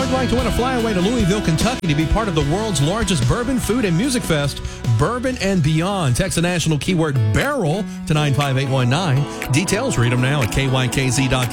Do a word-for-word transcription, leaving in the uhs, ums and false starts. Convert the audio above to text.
Hard Right to win a flyaway to Louisville, Kentucky to be part of the world's largest bourbon, food, and music fest, Bourbon and Beyond. Text the national keyword BARREL to nine five eight one nine. Details, read them now at K Y K Z dot com.